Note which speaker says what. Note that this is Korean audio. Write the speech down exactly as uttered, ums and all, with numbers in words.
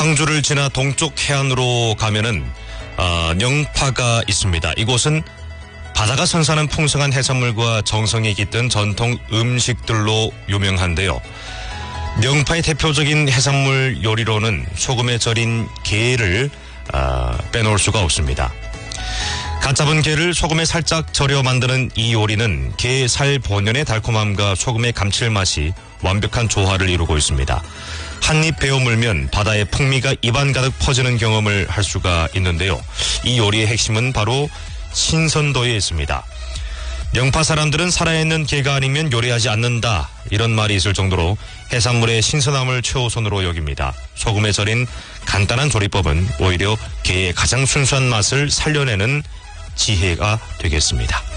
Speaker 1: 황주를 지나 동쪽 해안으로 가면은 어, 영파가 있습니다. 이곳은 바다가 선사하는 풍성한 해산물과 정성이 깃든 전통 음식들로 유명한데요. 영파의 대표적인 해산물 요리로는 소금에 절인 게를 어, 빼놓을 수가 없습니다. 갓 잡은 게를 소금에 살짝 절여 만드는 이 요리는 게 살 본연의 달콤함과 소금의 감칠맛이 완벽한 조화를 이루고 있습니다. 한입 베어 물면 바다의 풍미가 입안 가득 퍼지는 경험을 할 수가 있는데요. 이 요리의 핵심은 바로 신선도에 있습니다. 영파 사람들은 살아있는 게가 아니면 요리하지 않는다, 이런 말이 있을 정도로 해산물의 신선함을 최우선으로 여깁니다. 소금에 절인 간단한 조리법은 오히려 게의 가장 순수한 맛을 살려내는 지혜가 되겠습니다.